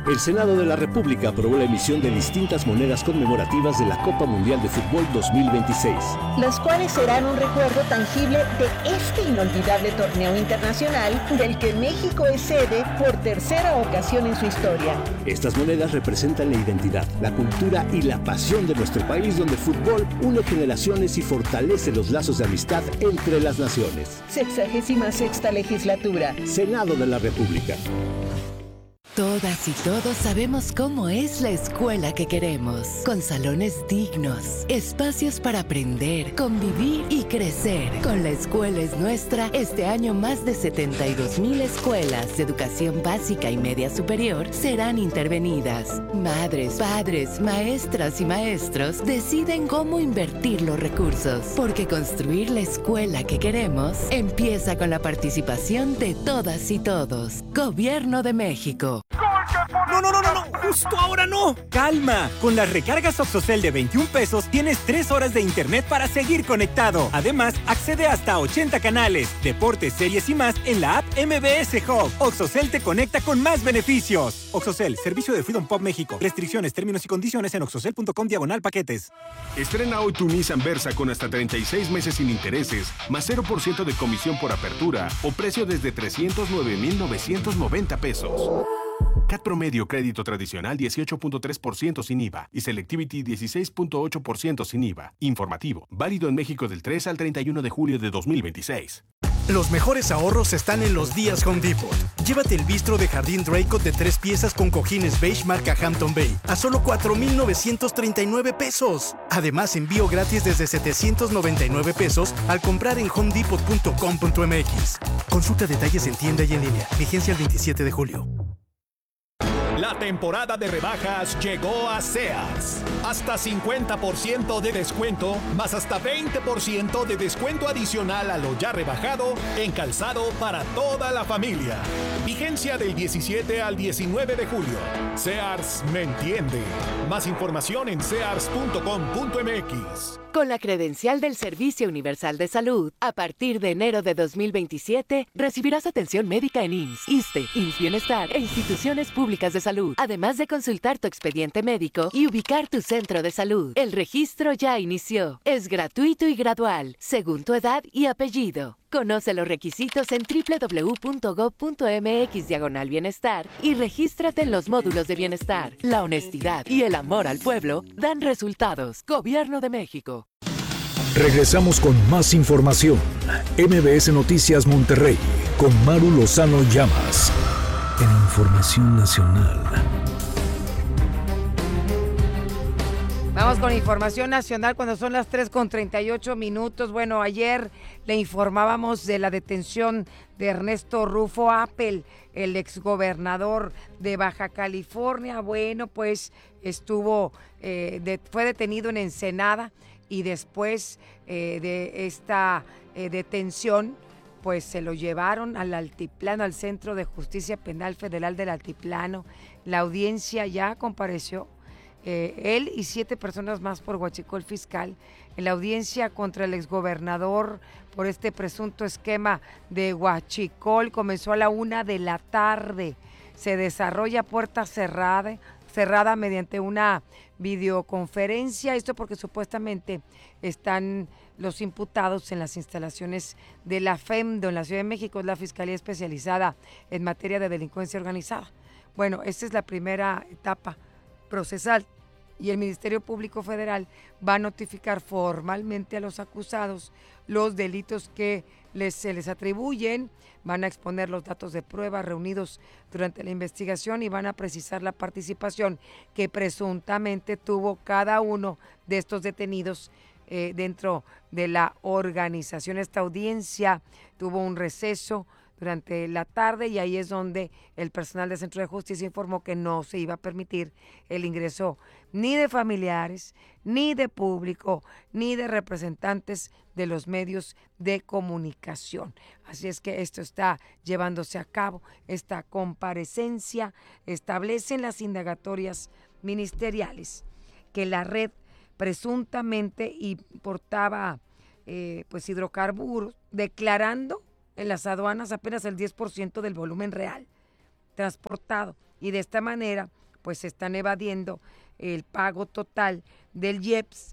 El Senado de la República aprobó la emisión de distintas monedas conmemorativas de la Copa Mundial de Fútbol 2026. Las cuales serán un recuerdo tangible de este inolvidable torneo internacional del que México es sede por tercera ocasión en su historia. Estas monedas representan la identidad, la cultura y la pasión de nuestro país, donde el fútbol une generaciones y fortalece los lazos de amistad entre las naciones. 66ª legislatura. Senado de la República. Todas y todos sabemos cómo es la escuela que queremos, con salones dignos, espacios para aprender, convivir y crecer. Con La Escuela es Nuestra, este año más de 72,000 escuelas de educación básica y media superior serán intervenidas. Madres, padres, maestras y maestros deciden cómo invertir los recursos, porque construir la escuela que queremos empieza con la participación de todas y todos. Gobierno de México. No, justo ahora no. Calma, con las recargas OXXOCEL de 21 pesos tienes 3 horas de internet para seguir conectado. Además, accede hasta a 80 canales, deportes, series y más en la app MBS Hub. OXXOCEL te conecta con más beneficios. OXXOCEL, servicio de Freedom Pop México. Restricciones, términos y condiciones en oxxocel.com/paquetes. Estrena hoy tu Nissan Versa con hasta 36 meses sin intereses, más 0% de comisión por apertura o precio desde 309,990 pesos. CAT promedio crédito tradicional 18.3% sin IVA y Selectivity 16.8% sin IVA. Informativo. Válido en México del 3 al 31 de julio de 2026. Los mejores ahorros están en los días Home Depot. Llévate el bistro de jardín Draycott de 3 piezas con cojines beige marca Hampton Bay a solo 4,939 pesos. Además, envío gratis desde 799 pesos al comprar en homedepot.com.mx. Consulta detalles en tienda y en línea. Vigencia el 27 de julio. La temporada de rebajas llegó a Sears. Hasta 50% de descuento, más hasta 20% de descuento adicional a lo ya rebajado en calzado para toda la familia. Vigencia del 17 al 19 de julio. Sears me entiende. Más información en sears.com.mx. Con la credencial del Servicio Universal de Salud, a partir de enero de 2027, recibirás atención médica en IMSS, ISSSTE, IMSS Bienestar e instituciones públicas de salud, además de consultar tu expediente médico y ubicar tu centro de salud. El registro ya inició. Es gratuito y gradual, según tu edad y apellido. Conoce los requisitos en www.gov.mx/bienestar y regístrate en los módulos de bienestar. La honestidad y el amor al pueblo dan resultados. Gobierno de México. Regresamos con más información. MBS Noticias Monterrey con Maru Lozano Llamas. En Información Nacional. Vamos con información nacional cuando son las 3:38. Bueno, ayer le informábamos de la detención de Ernesto Rufo Appel, el exgobernador de Baja California. Bueno, pues fue detenido en Ensenada y después de esta detención, pues se lo llevaron al Altiplano, al Centro de Justicia Penal Federal del Altiplano. La audiencia ya compareció. Él y 7 personas más por huachicol fiscal en la audiencia contra el exgobernador por este presunto esquema de huachicol. Comenzó a la 1 de la tarde. Se desarrolla puerta cerrada mediante una videoconferencia. Esto porque supuestamente están los imputados en las instalaciones de la FEMDO en la Ciudad de México, es la Fiscalía Especializada en Materia de Delincuencia Organizada. Bueno, esta es la primera etapa procesal y el Ministerio Público Federal va a notificar formalmente a los acusados los delitos que se les atribuyen, van a exponer los datos de prueba reunidos durante la investigación y van a precisar la participación que presuntamente tuvo cada uno de estos detenidos dentro de la organización. Esta audiencia tuvo un receso durante la tarde y ahí es donde el personal del Centro de Justicia informó que no se iba a permitir el ingreso ni de familiares, ni de público, ni de representantes de los medios de comunicación. Así es que esto está llevándose a cabo. Esta comparecencia establece en las indagatorias ministeriales que la red presuntamente importaba hidrocarburos, declarando en las aduanas apenas el 10% del volumen real transportado, y de esta manera pues están evadiendo el pago total del IEPS,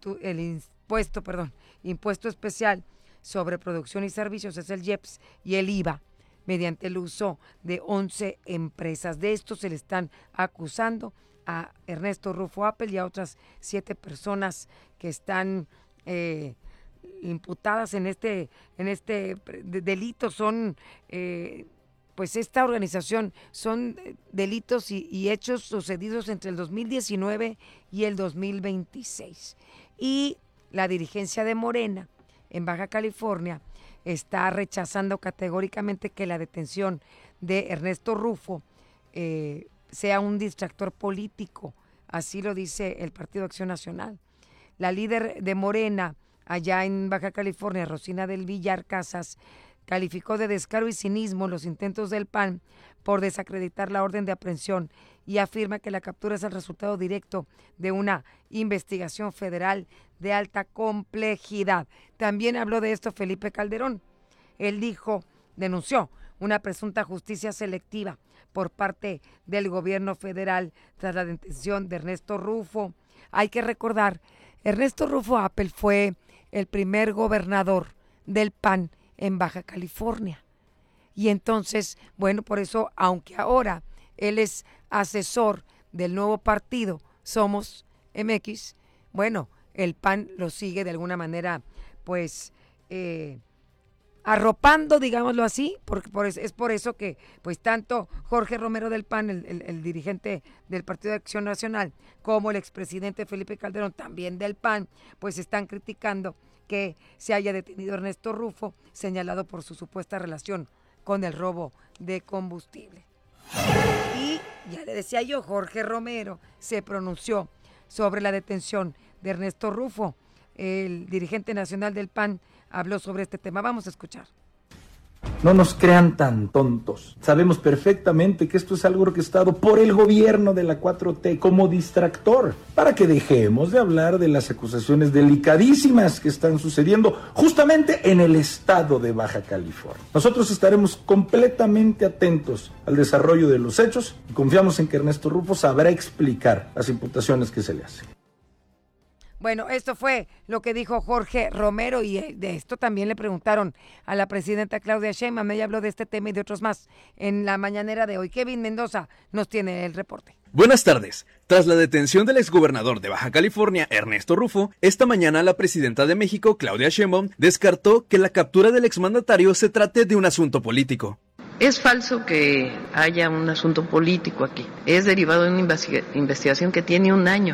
impuesto especial sobre producción y servicios, es el IEPS, y el IVA, mediante el uso de 11 empresas. De esto se le están acusando a Ernesto Rufo Appel y a otras 7 personas que están imputadas en este delito. Son, pues esta organización, son delitos y hechos sucedidos entre el 2019 y el 2026. Y la dirigencia de Morena en Baja California está rechazando categóricamente que la detención de Ernesto Rufo sea un distractor político. Así lo dice el Partido Acción Nacional. La líder de Morena allá en Baja California, Rosina del Villar Casas, calificó de descaro y cinismo los intentos del PAN por desacreditar la orden de aprehensión y afirma que la captura es el resultado directo de una investigación federal de alta complejidad. También habló de esto Felipe Calderón. Él denunció una presunta justicia selectiva por parte del gobierno federal tras la detención de Ernesto Rufo. Hay que recordar, Ernesto Rufo Appel fue el primer gobernador del PAN en Baja California. Y entonces, bueno, por eso, aunque ahora él es asesor del nuevo partido Somos MX, bueno, el PAN lo sigue de alguna manera, pues, arropando, digámoslo así, porque es por eso que pues tanto Jorge Romero del PAN, el dirigente del Partido de Acción Nacional, como el expresidente Felipe Calderón, también del PAN, pues están criticando que se haya detenido Ernesto Rufo, señalado por su supuesta relación con el robo de combustible. Y ya le decía yo, Jorge Romero se pronunció sobre la detención de Ernesto Rufo. El dirigente nacional del PAN habló sobre este tema. Vamos a escuchar. No nos crean tan tontos. Sabemos perfectamente que esto es algo orquestado por el gobierno de la 4T como distractor, para que dejemos de hablar de las acusaciones delicadísimas que están sucediendo justamente en el estado de Baja California. Nosotros estaremos completamente atentos al desarrollo de los hechos y confiamos en que Ernesto Rufo sabrá explicar las imputaciones que se le hacen. Bueno, esto fue lo que dijo Jorge Romero, y de esto también le preguntaron a la presidenta Claudia Sheinbaum. Ella habló de este tema y de otros más en la mañanera de hoy. Kevin Mendoza nos tiene el reporte. Buenas tardes. Tras la detención del exgobernador de Baja California, Ernesto Rufo, esta mañana la presidenta de México, Claudia Sheinbaum, descartó que la captura del exmandatario se trate de un asunto político. Es falso que haya un asunto político aquí. Es derivado de una investigación que tiene un año,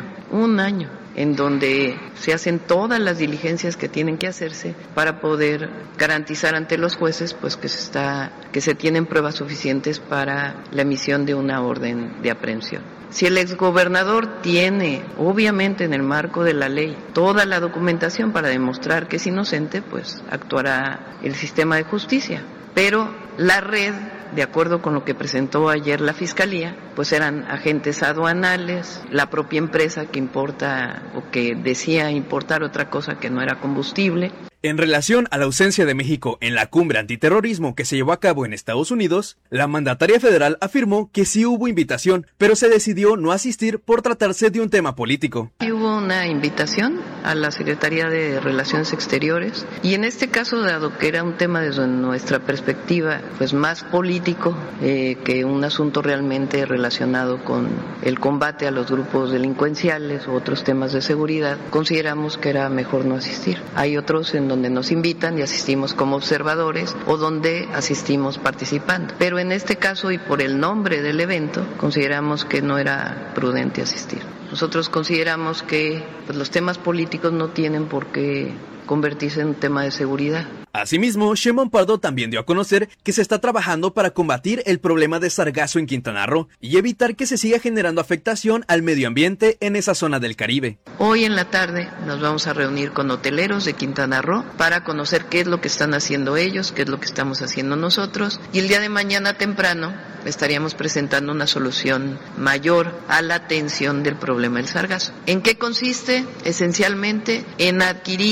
en donde se hacen todas las diligencias que tienen que hacerse para poder garantizar ante los jueces pues que se tienen pruebas suficientes para la emisión de una orden de aprehensión. Si el exgobernador tiene, obviamente en el marco de la ley, toda la documentación para demostrar que es inocente, pues actuará el sistema de justicia. Pero la red, de acuerdo con lo que presentó ayer la Fiscalía, pues eran agentes aduanales, la propia empresa que importa o que decía importar otra cosa que no era combustible. En relación a la ausencia de México en la cumbre antiterrorismo que se llevó a cabo en Estados Unidos, la mandataria federal afirmó que sí hubo invitación, pero se decidió no asistir por tratarse de un tema político. Sí hubo una invitación a la Secretaría de Relaciones Exteriores y en este caso, dado que era un tema desde nuestra perspectiva pues más político que un asunto realmente relacionado con el combate a los grupos delincuenciales u otros temas de seguridad, consideramos que era mejor no asistir. Hay otros en donde nos invitan y asistimos como observadores o donde asistimos participando. Pero en este caso y por el nombre del evento, consideramos que no era prudente asistir. Nosotros consideramos que pues, los temas políticos no tienen por qué convertirse en un tema de seguridad. Asimismo, Sheinbaum Pardo también dio a conocer que se está trabajando para combatir el problema de sargazo en Quintana Roo y evitar que se siga generando afectación al medio ambiente en esa zona del Caribe. Hoy en la tarde nos vamos a reunir con hoteleros de Quintana Roo para conocer qué es lo que están haciendo ellos, qué es lo que estamos haciendo nosotros, y el día de mañana temprano estaríamos presentando una solución mayor a la atención del problema del sargazo. ¿En qué consiste? Esencialmente en adquirir más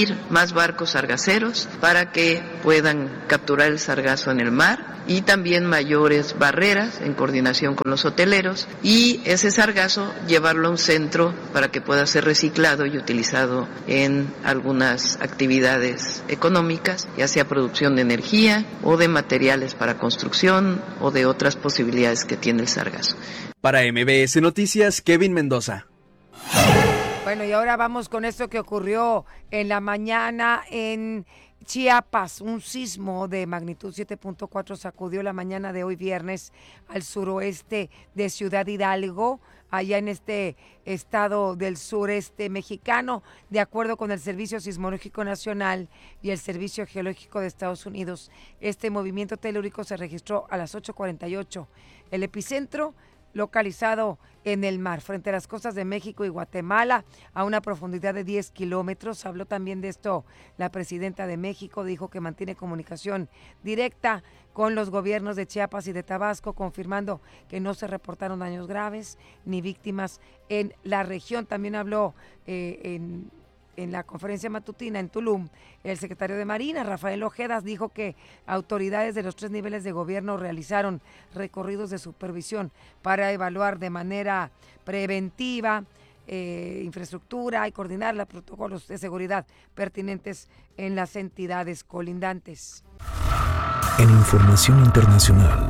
más barcos sargaceros para que puedan capturar el sargazo en el mar, y también mayores barreras en coordinación con los hoteleros, y ese sargazo llevarlo a un centro para que pueda ser reciclado y utilizado en algunas actividades económicas, ya sea producción de energía o de materiales para construcción o de otras posibilidades que tiene el sargazo. Para MBS Noticias, Kevin Mendoza. Bueno, y ahora vamos con esto que ocurrió en la mañana en Chiapas. Un sismo de magnitud 7.4 sacudió la mañana de hoy viernes al suroeste de Ciudad Hidalgo, allá en este estado del sureste mexicano. De acuerdo con el Servicio Sismológico Nacional y el Servicio Geológico de Estados Unidos, este movimiento telúrico se registró a las 8:48. El epicentro localizado en el mar, frente a las costas de México y Guatemala, a una profundidad de 10 kilómetros. Habló también de esto la presidenta de México, dijo que mantiene comunicación directa con los gobiernos de Chiapas y de Tabasco, confirmando que no se reportaron daños graves ni víctimas en la región. También habló en la conferencia matutina en Tulum, el secretario de Marina, Rafael Ojeda, dijo que autoridades de los 3 niveles de gobierno realizaron recorridos de supervisión para evaluar de manera preventiva infraestructura y coordinar los protocolos de seguridad pertinentes en las entidades colindantes. En información internacional.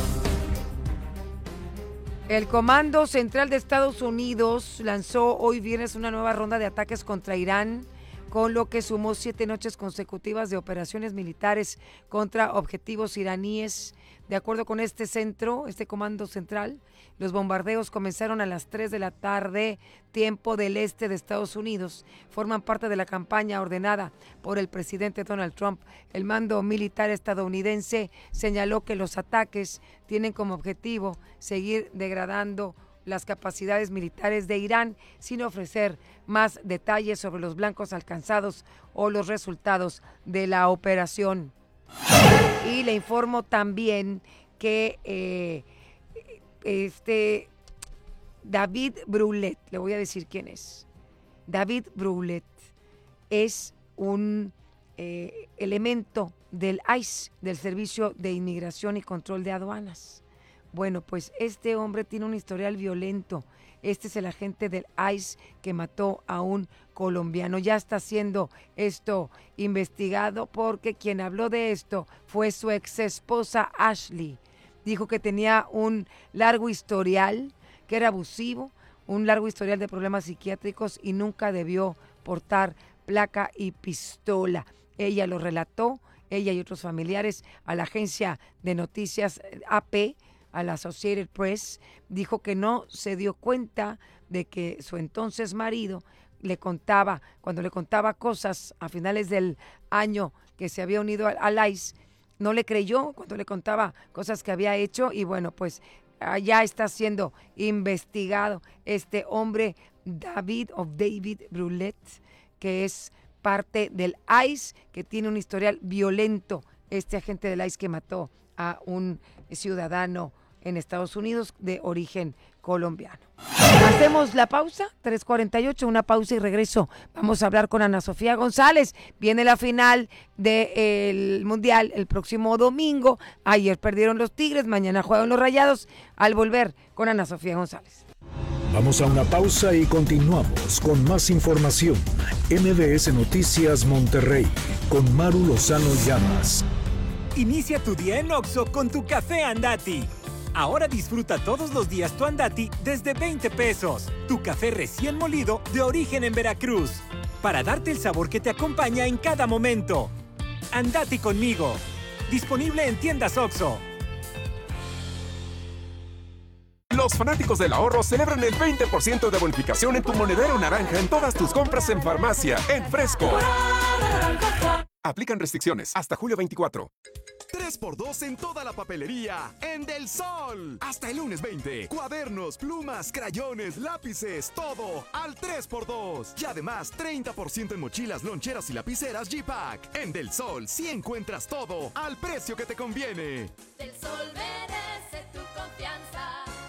El Comando Central de Estados Unidos lanzó hoy viernes una nueva ronda de ataques contra Irán, con lo que sumó 7 noches consecutivas de operaciones militares contra objetivos iraníes. De acuerdo con este Comando Central, los bombardeos comenzaron a las 3 de la tarde, tiempo del este de Estados Unidos. Forman parte de la campaña ordenada por el presidente Donald Trump. El mando militar estadounidense señaló que los ataques tienen como objetivo seguir degradando las capacidades militares de Irán, sin ofrecer más detalles sobre los blancos alcanzados o los resultados de la operación. Y le informo también que David Brouillet, le voy a decir quién es. David Brouillet es un elemento del ICE, del Servicio de Inmigración y Control de Aduanas. Bueno, pues este hombre tiene un historial violento. Este es el agente del ICE que mató a un colombiano. Ya está siendo esto investigado porque quien habló de esto fue su ex esposa Ashley. Dijo que tenía un largo historial, que era abusivo, un largo historial de problemas psiquiátricos y nunca debió portar placa y pistola. Ella lo relató, ella y otros familiares, a la agencia de noticias AP, a la Associated Press. Dijo que no se dio cuenta de que su entonces marido cuando le contaba cosas a finales del año que se había unido al ICE, no le creyó cuando le contaba cosas que había hecho, y bueno, pues ya está siendo investigado este hombre, David Brouillet, que es parte del ICE, que tiene un historial violento, este agente del ICE que mató a un ciudadano en Estados Unidos de origen colombiano. Hacemos la pausa, 3:48, una pausa y regreso. Vamos a hablar con Ana Sofía González. Viene la final del Mundial el próximo domingo. Ayer perdieron los Tigres, mañana juegan los Rayados. Al volver con Ana Sofía González. Vamos a una pausa y continuamos con más información. MBS Noticias Monterrey, con Maru Lozano Llamas. Inicia tu día en Oxxo con tu café Andati. Ahora disfruta todos los días tu Andati desde 20 pesos. Tu café recién molido de origen en Veracruz. Para darte el sabor que te acompaña en cada momento. Andati conmigo. Disponible en tiendas Oxxo. Los fanáticos del ahorro celebran el 20% de bonificación en tu monedero naranja en todas tus compras en farmacia, en Fresco. Aplican restricciones hasta julio 24. 3x2 en toda la papelería en Del Sol. Hasta el lunes 20. Cuadernos, plumas, crayones, lápices, todo al 3x2. Y además 30% en mochilas, loncheras y lapiceras G-Pack. En Del Sol sí encuentras todo al precio que te conviene. Del Sol merece tu confianza.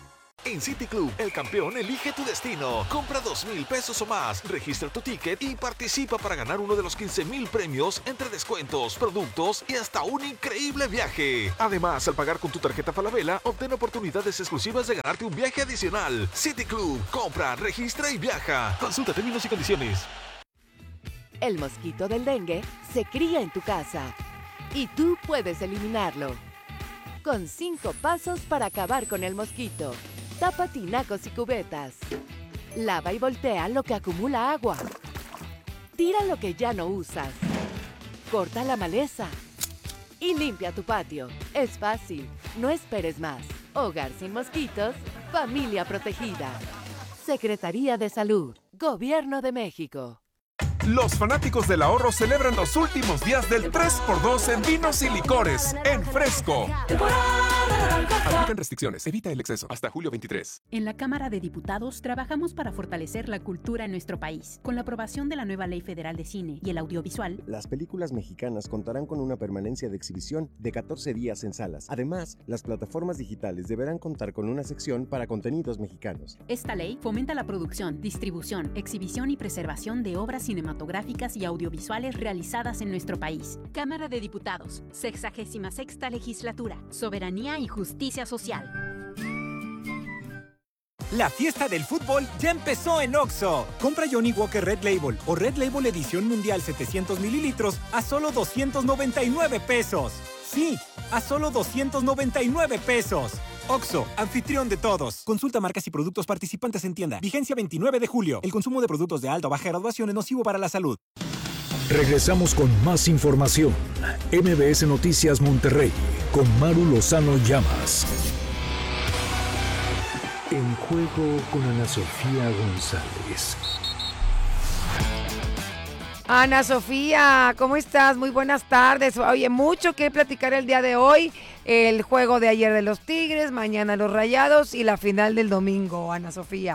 En City Club, el campeón elige tu destino. Compra 2,000 pesos o más, registra tu ticket y participa para ganar uno de los 15,000 premios entre descuentos, productos y hasta un increíble viaje. Además, al pagar con tu tarjeta Falabella, obtén oportunidades exclusivas de ganarte un viaje adicional. City Club, compra, registra y viaja. Consulta términos y condiciones. El mosquito del dengue se cría en tu casa y tú puedes eliminarlo. Con 5 pasos para acabar con el mosquito. Tapa tinacos y cubetas. Lava y voltea lo que acumula agua. Tira lo que ya no usas. Corta la maleza. Y limpia tu patio. Es fácil. No esperes más. Hogar sin mosquitos. Familia protegida. Secretaría de Salud. Gobierno de México. Los fanáticos del ahorro celebran los últimos días del 3x2 en vinos y licores en Fresco. Aplican restricciones. Evita el exceso. Hasta julio 23. En la Cámara de Diputados trabajamos para fortalecer la cultura en nuestro país. Con la aprobación de la nueva Ley Federal de Cine y el Audiovisual, las películas mexicanas contarán con una permanencia de exhibición de 14 días en salas. Además, las plataformas digitales deberán contar con una sección para contenidos mexicanos. Esta ley fomenta la producción, distribución, exhibición y preservación de obras cinematográficas y audiovisuales realizadas en nuestro país. Cámara de Diputados, 66ª Legislatura, Soberanía y Justicia Social. La fiesta del fútbol ya empezó en OXXO. Compra Johnny Walker Red Label o Red Label Edición Mundial 700 mililitros a solo 299 pesos. Sí, a solo 299 pesos. OXXO, anfitrión de todos. Consulta marcas y productos participantes en tienda. Vigencia 29 de julio. El consumo de productos de alta o baja graduación es nocivo para la salud. Regresamos con más información. MBS Noticias Monterrey con Maru Lozano Llamas. En juego con Ana Sofía González. Ana Sofía, ¿cómo estás? Muy buenas tardes. Oye, mucho que platicar el día de hoy. El juego de ayer de los Tigres, mañana los Rayados y la final del domingo, Ana Sofía.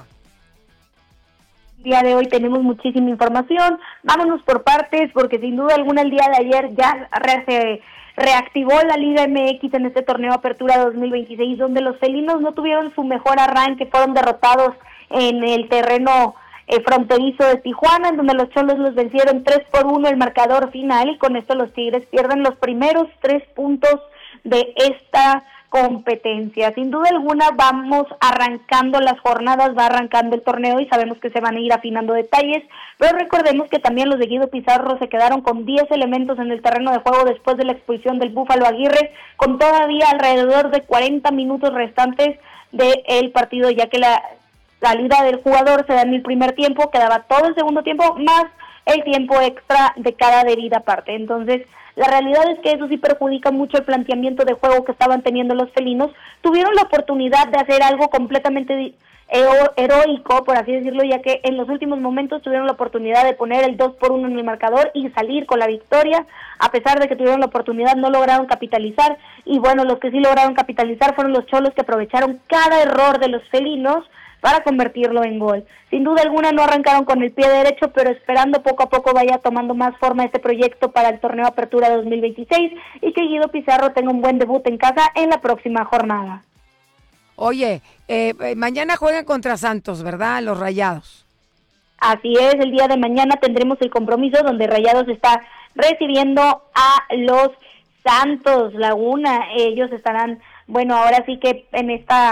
El día de hoy tenemos muchísima información. Vámonos por partes, porque sin duda alguna el día de ayer ya se reactivó la Liga MX en este torneo Apertura 2026, donde los felinos no tuvieron su mejor arranque, fueron derrotados en el terreno fronterizo de Tijuana, en donde los Cholos los vencieron 3-1 el marcador final, y con esto los Tigres pierden los primeros 3 puntos de esta competencia. Sin duda alguna vamos arrancando las jornadas, va arrancando el torneo y sabemos que se van a ir afinando detalles, pero recordemos que también los de Guido Pizarro se quedaron con 10 elementos en el terreno de juego después de la expulsión del Búfalo Aguirre, con todavía alrededor de 40 minutos restantes del partido, ya que la salida del jugador se da en el primer tiempo, quedaba todo el segundo tiempo más el tiempo extra de cada debida parte. Entonces, la realidad es que eso sí perjudica mucho el planteamiento de juego que estaban teniendo los felinos. Tuvieron la oportunidad de hacer algo completamente heroico, por así decirlo, ya que en los últimos momentos tuvieron la oportunidad de poner el 2-1 en el marcador y salir con la victoria. A pesar de que tuvieron la oportunidad, no lograron capitalizar, y bueno, los que sí lograron capitalizar fueron los Cholos, que aprovecharon cada error de los felinos para convertirlo en gol. Sin duda alguna no arrancaron con el pie derecho, pero esperando poco a poco vaya tomando más forma este proyecto para el torneo Apertura 2026 y que Guido Pizarro tenga un buen debut en casa en la próxima jornada. Oye, mañana juegan contra Santos, ¿verdad? Los Rayados. Así es, el día de mañana tendremos el compromiso donde Rayados está recibiendo a los Santos Laguna. Ellos estarán, bueno, ahora sí que en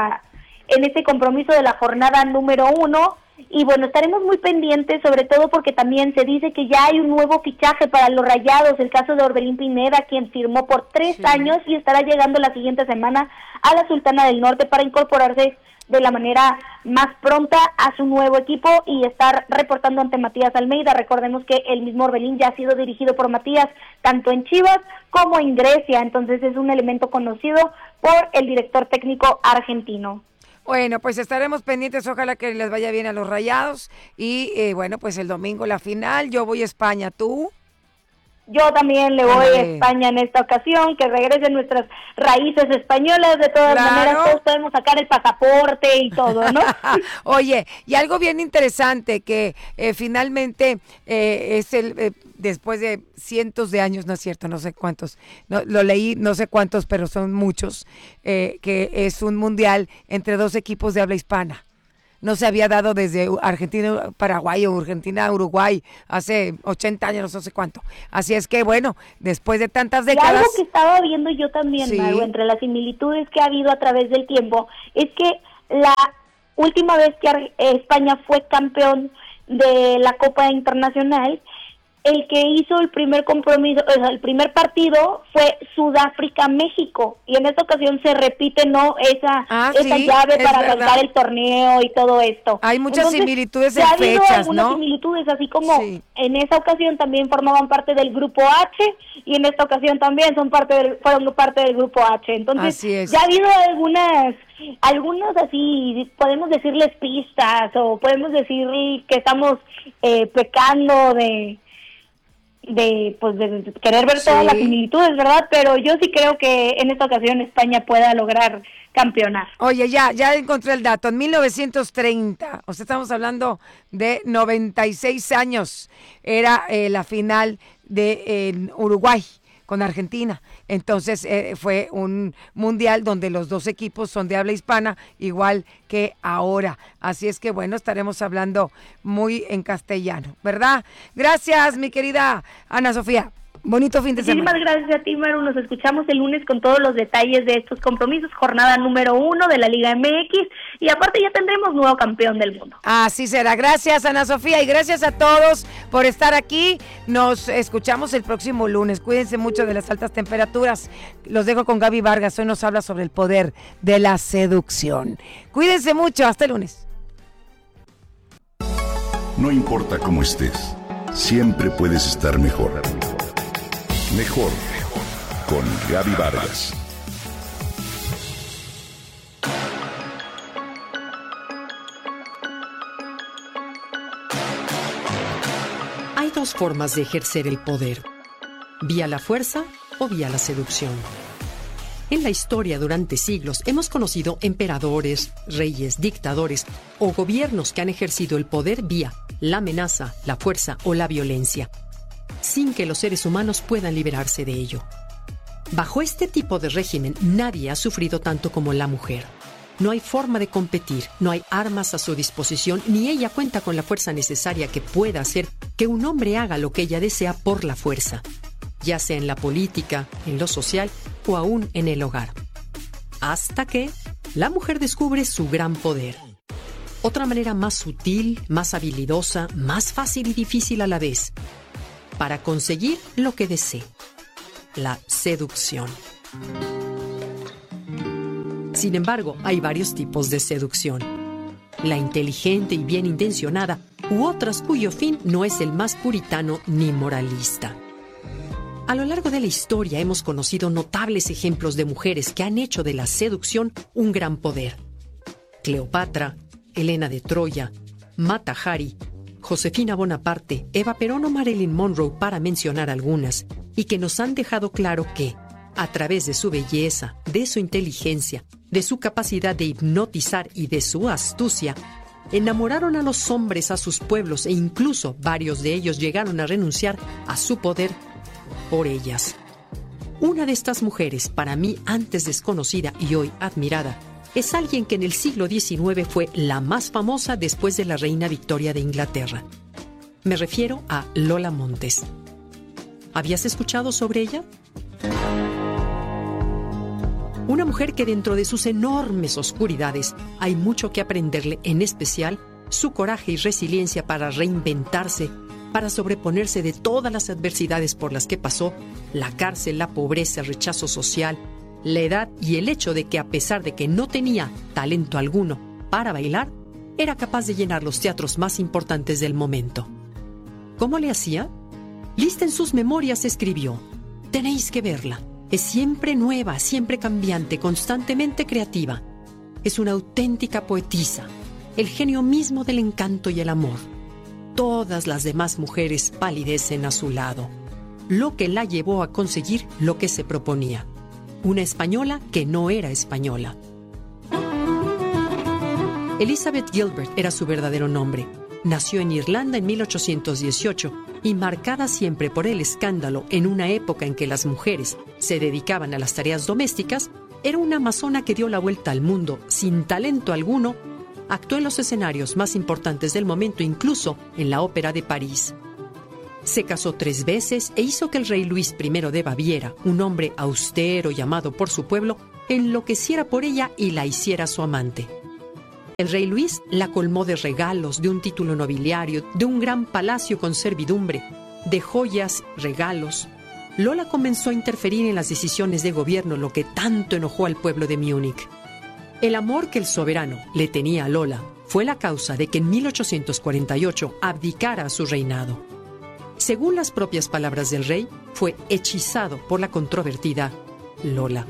este compromiso de la jornada número 1, y bueno, estaremos muy pendientes, sobre todo porque también se dice que ya hay un nuevo fichaje para los Rayados, el caso de Orbelín Pineda, quien firmó por 3 años y estará llegando la siguiente semana a la Sultana del Norte para incorporarse de la manera más pronta a su nuevo equipo y estar reportando ante Matías Almeida. Recordemos que el mismo Orbelín ya ha sido dirigido por Matías tanto en Chivas como en Grecia, entonces es un elemento conocido por el director técnico argentino. Bueno, pues estaremos pendientes, ojalá que les vaya bien a los Rayados y bueno, pues el domingo la final. Yo voy a España, ¿tú? Yo también le voy a España en esta ocasión, que regresen nuestras raíces españolas. De todas maneras, todos podemos sacar el pasaporte y todo, ¿no? Oye, y algo bien interesante que finalmente es después de cientos de años, no es cierto, no sé cuántos, lo leí, no sé cuántos, pero son muchos, que es un mundial entre dos equipos de habla hispana. No se había dado desde Argentina, Paraguay o Argentina, Uruguay, hace 80 años, no sé cuánto. Así es que, bueno, después de tantas décadas... Y algo que estaba viendo yo también, sí, Maru, entre las similitudes que ha habido a través del tiempo, es que la última vez que España fue campeón de la Copa Internacional, el que hizo el primer compromiso, o sea, el primer partido fue Sudáfrica-México, y en esta ocasión se repite, ¿no? Esa llave para arrancar el torneo y todo esto. Hay muchas similitudes en fechas, ¿no? Ha habido algunas similitudes, así como en esa ocasión también formaban parte del grupo H, y en esta ocasión también fueron parte del grupo H. Entonces, ya ha hado algunas así, podemos decirles pistas, o podemos decir que estamos pecando de querer ver todas las similitudes, ¿verdad? Pero yo sí creo que en esta ocasión España pueda lograr campeonar. Oye, ya encontré el dato. En 1930, o sea, estamos hablando de 96 años, era la final de Uruguay con Argentina. Entonces fue un mundial donde los dos equipos son de habla hispana, igual que ahora. Así es que, bueno, estaremos hablando muy en castellano, ¿verdad? Gracias, mi querida Ana Sofía. Bonito fin de semana. Muchísimas gracias a ti, Maru. Nos escuchamos el lunes con todos los detalles de estos compromisos. Jornada número 1 de la Liga MX. Y aparte ya tendremos nuevo campeón del mundo. Así será. Gracias, Ana Sofía. Y gracias a todos por estar aquí. Nos escuchamos el próximo lunes. Cuídense mucho de las altas temperaturas. Los dejo con Gaby Vargas. Hoy nos habla sobre el poder de la seducción. Cuídense mucho. Hasta el lunes. No importa cómo estés, siempre puedes estar mejor. Mejor con Gaby Vargas. Hay dos formas de ejercer el poder: vía la fuerza o vía la seducción. En la historia, durante siglos, hemos conocido emperadores, reyes, dictadores o gobiernos que han ejercido el poder vía la amenaza, la fuerza o la violencia, sin que los seres humanos puedan liberarse de ello. Bajo este tipo de régimen, nadie ha sufrido tanto como la mujer. No hay forma de competir, no hay armas a su disposición, ni ella cuenta con la fuerza necesaria que pueda hacer que un hombre haga lo que ella desea por la fuerza, ya sea en la política, en lo social o aún en el hogar. Hasta que la mujer descubre su gran poder. Otra manera más sutil, más habilidosa, más fácil y difícil a la vez, para conseguir lo que desee: la seducción. Sin embargo, hay varios tipos de seducción: la inteligente y bien intencionada, u otras cuyo fin no es el más puritano ni moralista. A lo largo de la historia hemos conocido notables ejemplos de mujeres que han hecho de la seducción un gran poder. Cleopatra, Helena de Troya, Mata Hari, Josefina Bonaparte, Eva Perón o Marilyn Monroe, para mencionar algunas, y que nos han dejado claro que, a través de su belleza, de su inteligencia, de su capacidad de hipnotizar y de su astucia, enamoraron a los hombres, a sus pueblos, e incluso varios de ellos llegaron a renunciar a su poder por ellas. Una de estas mujeres, para mí antes desconocida y hoy admirada, es alguien que en el siglo XIX fue la más famosa después de la reina Victoria de Inglaterra. Me refiero a Lola Montes. ¿Habías escuchado sobre ella? Una mujer que dentro de sus enormes oscuridades hay mucho que aprenderle, en especial su coraje y resiliencia para reinventarse, para sobreponerse de todas las adversidades por las que pasó: la cárcel, la pobreza, el rechazo social, la edad y el hecho de que, a pesar de que no tenía talento alguno para bailar, era capaz de llenar los teatros más importantes del momento. ¿Cómo le hacía? Lista en sus memorias escribió: tenéis que verla. Es siempre nueva, siempre cambiante, constantemente creativa. Es una auténtica poetisa, el genio mismo del encanto y el amor. Todas las demás mujeres palidecen a su lado. lo que la llevó a conseguir lo que se proponía. Una española que no era española. Elizabeth Gilbert era su verdadero nombre. Nació en Irlanda en 1818 y marcada siempre por el escándalo en una época en que las mujeres se dedicaban a las tareas domésticas, era una amazona que dio la vuelta al mundo sin talento alguno. Actuó en los escenarios más importantes del momento, incluso en la Ópera de París. Se casó 3 veces e hizo que el rey Luis I de Baviera, un hombre austero y amado por su pueblo, enloqueciera por ella y la hiciera su amante. El rey Luis la colmó de regalos, de un título nobiliario, de un gran palacio con servidumbre, de joyas, regalos. Lola comenzó a interferir en las decisiones de gobierno, lo que tanto enojó al pueblo de Múnich. El amor que el soberano le tenía a Lola fue la causa de que en 1848 abdicara a su reinado. Según las propias palabras del rey, fue hechizado por la controvertida Lola.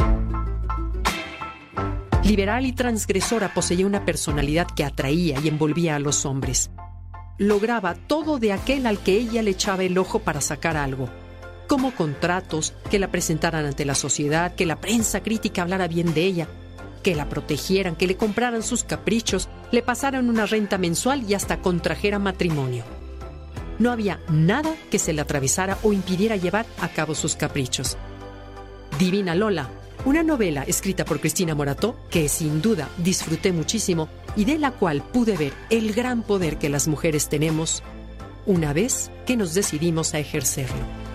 Liberal y transgresora, poseía una personalidad que atraía y envolvía a los hombres. Lograba todo de aquel al que ella le echaba el ojo para sacar algo, como contratos, que la presentaran ante la sociedad, que la prensa crítica hablara bien de ella, que la protegieran, que le compraran sus caprichos, le pasaran una renta mensual y hasta contrajera matrimonio. No había nada que se le atravesara o impidiera llevar a cabo sus caprichos. Divina Lola, una novela escrita por Cristina Morató que sin duda disfruté muchísimo y de la cual pude ver el gran poder que las mujeres tenemos una vez que nos decidimos a ejercerlo.